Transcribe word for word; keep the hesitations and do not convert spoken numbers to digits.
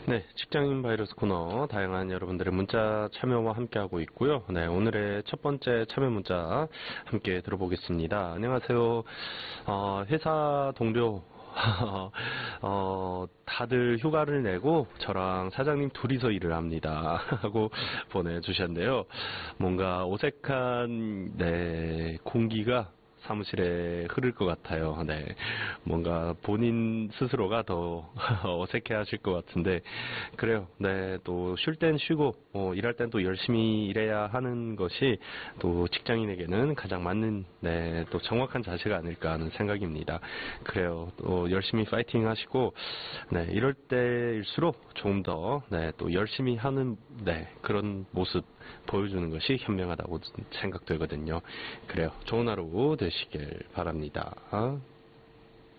네, 직장인 바이러스 코너 다양한 여러분들의 문자 참여와 함께하고 있고요. 네, 오늘의 첫 번째 참여 문자 함께 들어보겠습니다. 안녕하세요. 어, 회사 동료 어, 다들 휴가를 내고 저랑 사장님 둘이서 일을 합니다. 하고 보내주셨는데요. 뭔가 어색한, 네, 공기가 사무실에 흐를 것 같아요. 네. 뭔가 본인 스스로가 더 어색해 하실 것 같은데, 그래요. 네. 또 쉴 땐 쉬고, 어, 일할 땐 또 열심히 일해야 하는 것이 또 직장인에게는 가장 맞는, 네, 또 정확한 자세가 아닐까 하는 생각입니다. 그래요. 또 열심히 파이팅 하시고, 네, 이럴 때일수록 조금 더, 네, 또 열심히 하는, 네, 그런 모습 보여주는 것이 현명하다고 생각되거든요. 그래요. 좋은 하루 되시길 바랍니다.